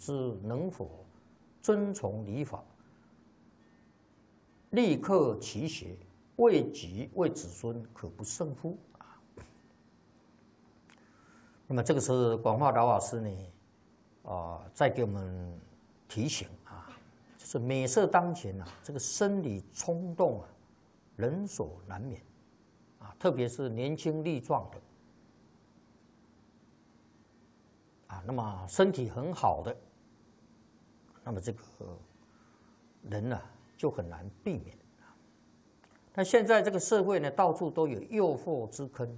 之能否遵从礼法，立克其邪，为己为子孙，可不胜乎？那么这个是广化老法师呢，在给我们提醒就是美色当前这个生理冲动人所难免特别是年轻力壮的那么身体很好的，那么这个人就很难避免。但现在这个社会呢，到处都有诱惑之坑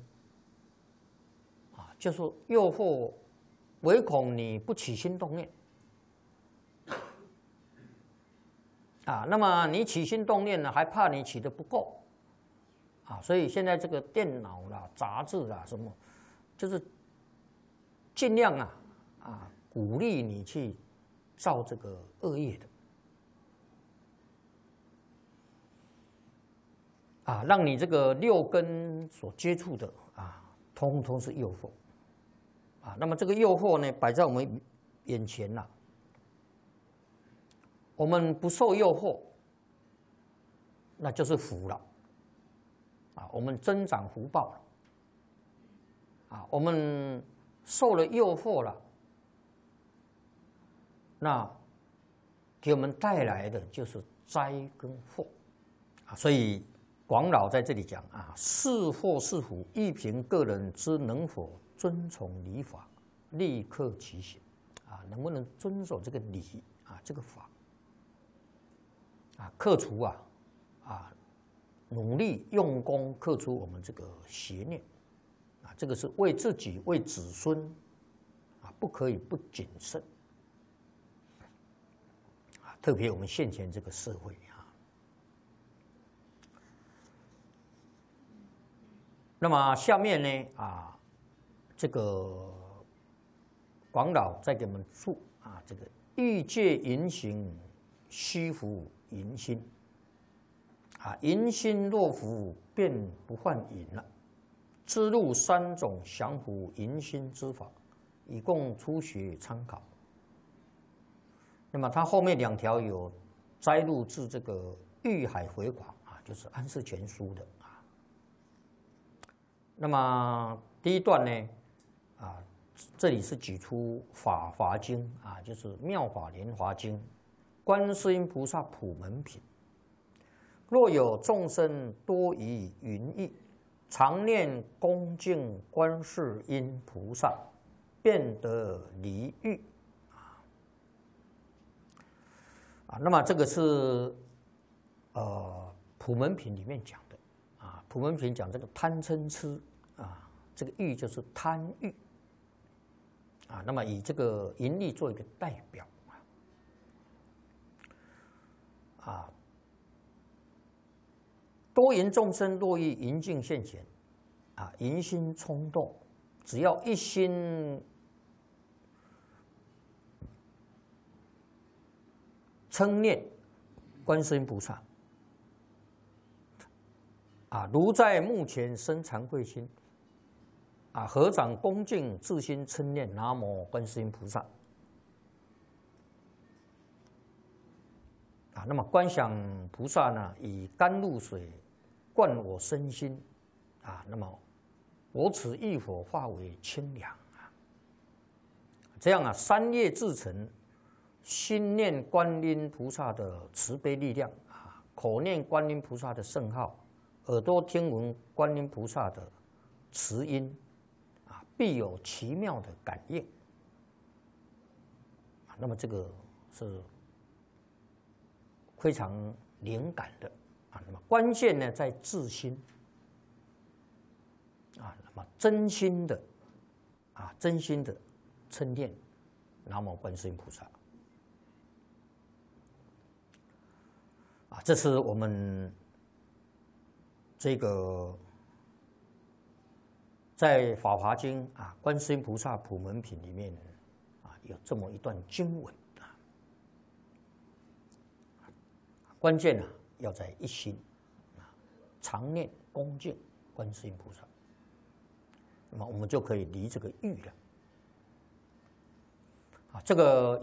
就是诱惑，唯恐你不起心动念那么你起心动念呢，还怕你起得不够所以现在这个电脑啦、杂志啦什么，就是尽量鼓励你去造这个恶业的让你这个六根所接触的通通是诱惑那么这个诱惑呢，摆在我们眼前我们不受诱惑，那就是福了我们增长福报了我们受了诱惑了，那给我们带来的就是灾跟祸所以广老在这里讲是祸是福，亦凭个人之能否遵从礼法，立克其邪能不能遵守这个礼这个法克除努力用功克除我们这个邪念这个是为自己为子孙不可以不谨慎特别我们现前这个社会那么下面呢这个广老再给我们注这个欲界淫行，虚服淫心淫心若服，便不犯淫了。知录3种降伏淫心之法，以供初学参考。那么它后面2条有摘录自这个玉海回广就是安世全书的那么第一段呢这里是举出法华经就是妙法莲华经观世音菩萨普门品。若有众生多疑云意，常念恭敬观世音菩萨，便得离欲那么这个是普门品里面讲的普门品讲这个贪嗔痴这个欲就是贪欲那么以这个淫力做一个代表多淫众生若遇淫境现前淫心冲动，只要一心称念观世音菩萨如在目前生惭愧心合掌恭敬自心称念南无观世音菩萨那么观想菩萨呢，以甘露水灌我身心那么我此欲火化为清凉这样3业自成，心念观音菩萨的慈悲力量口念观音菩萨的圣号，耳朵听闻观音菩萨的慈音必有奇妙的感应那么这个是非常灵感的那么关键呢在自心那么真心的称念南无观世音菩萨这是我们这个在《法华经》观世音菩萨普门品里面有这么一段经文关键要在一心常念恭敬观世音菩萨，那么我们就可以离这个欲了这个